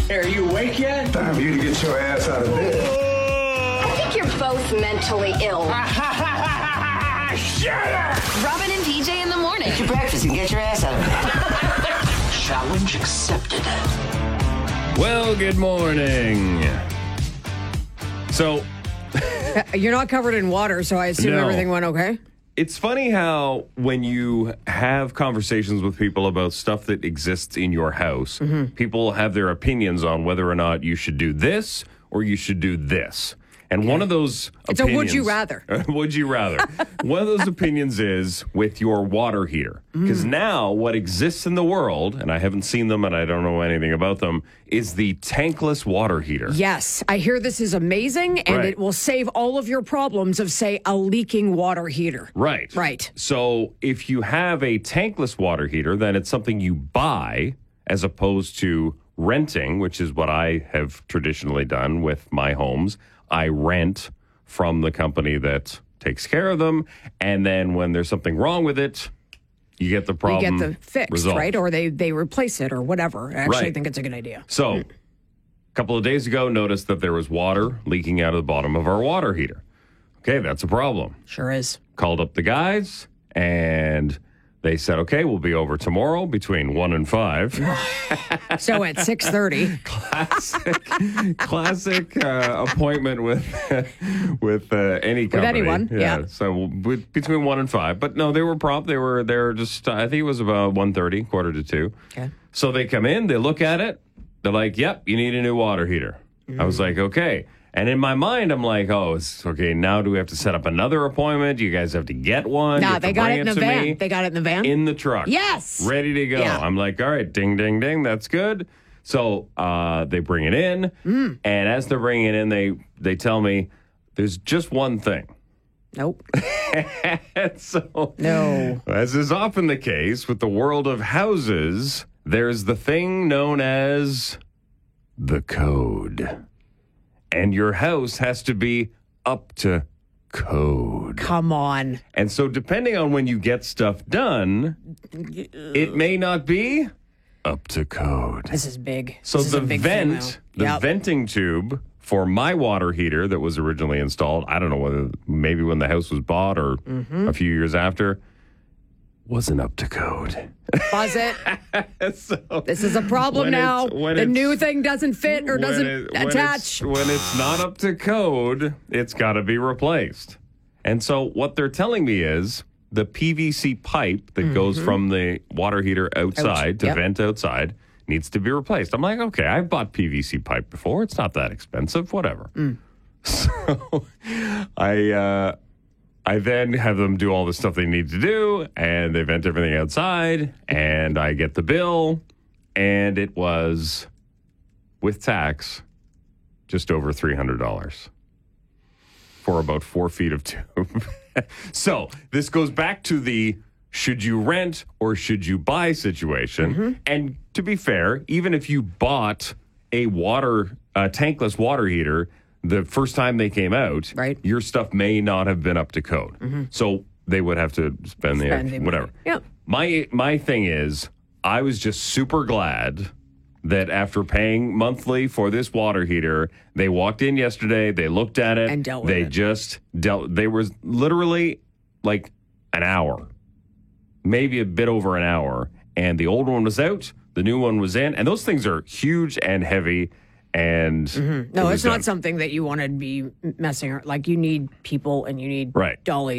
Are you awake yet? Time for you to get your ass out of bed. I think you're both mentally ill. Shut up! Robin and PJ in the morning. Eat your breakfast and get your ass out of bed. Challenge accepted. Well, good morning. So, You're not covered in water, so I assume No. everything went okay? it's funny how when you have conversations with people about stuff that exists in your house, people have their opinions on whether or not you should do this or you should do this. And one of those It's opinions... a would you rather. Would you rather? One of those opinions is with your water heater. Because now what exists in the world, and I haven't seen them and I don't know anything about them, is the tankless water heater. Yes, I hear this is amazing, and Right. it will save all of your problems of, say, a leaking water heater. Right. Right. So if you have a tankless water heater, then it's something you buy as opposed to renting, which is what I have traditionally done with my homes. I rent from the company that takes care of them, and then when there's something wrong with it, you get the You problem get the fix, resolved. right? Or they replace it or whatever. Actually, I Right. think it's a good idea. So, a couple of days ago, noticed that there was water leaking out of the bottom of our water heater. Okay, that's a problem. Sure is. Called up the guys, and they said, okay, we'll be over tomorrow between 1 and 5. So at 6:30, Classic appointment with any company. anyone, yeah. So between 1 and 5. But no, they were prompt. They were just, I think it was about 1:30, 1:45. okay. So they come in, they look at it. They're like, yep, you need a new water heater. I was like, okay. And in my mind, I'm like, oh, okay, now do we have to set up another appointment? You guys have to get one? You Nah, have they to got bring it in the to van. me? They got it in the van? In the truck. Yes. Ready to go. Yeah. I'm like, all right, ding, ding, ding. That's good. So they bring it in. And as they're bringing it in, they tell me there's just one thing. Nope. And so, No. as is often the case with the world of houses, there's the thing known as the code. And your house has to be up to code. Come on. And so depending on when you get stuff done, it may not be up to code. This is big. So This is the a big thing now. Yep. venting tube for my water heater that was originally installed, I don't know whether maybe when the house was bought or a few years after, wasn't up to code. Buzz it. So This is a problem when now. it's- when The it's- new thing doesn't fit or doesn't when attach. when it's not up to code, it's got to be replaced. And so what they're telling me is the PVC pipe that goes from the water heater outside to Yep. vent outside needs to be replaced. I'm like, okay, I've bought PVC pipe before. It's not that expensive, whatever. So I then have them do all the stuff they need to do, and they vent everything outside, and I get the bill, and it was, with tax, just over $300 for about 4 feet of tube. So this goes back to the should you rent or should you buy situation. And to be fair, even if you bought a tankless water heater the first time they came out, Right. your stuff may not have been up to code. So they would have to spend the money. whatever. Yep. My thing is, I was just super glad that after paying monthly for this water heater, they walked in yesterday, they looked at it, And dealt with they it. just dealt. They were literally like an hour, maybe a bit over an hour, and the old one was out, the new one was in, and those things are huge and heavy. And No, it was it's not done. something that you want to be messing around. Like, you need people and you need Right. dollies.